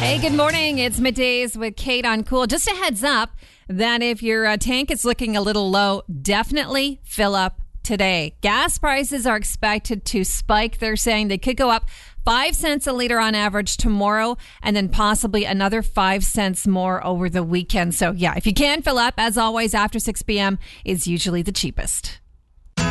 Hey, good morning. It's Middays with Kate on Cool. Just a heads up that if your tank is looking a little low, definitely fill up today. Gas prices are expected to spike. They're saying they could go up 5 cents a liter on average tomorrow, and then possibly another 5 cents more over the weekend. So yeah, if you can fill up, as always, after 6 p.m. is usually the cheapest.